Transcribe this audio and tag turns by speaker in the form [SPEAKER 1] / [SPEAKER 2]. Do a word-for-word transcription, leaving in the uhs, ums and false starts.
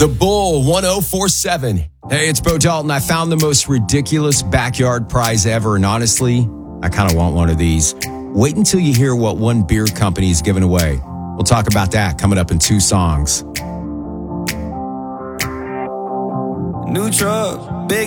[SPEAKER 1] The Bull one oh four seven. Hey, it's Bo Dalton. I found the most ridiculous backyard prize ever, and honestly, I kind of want one of these. Wait until you hear what one beer company is giving away. We'll talk about that coming up in two songs.
[SPEAKER 2] New truck, big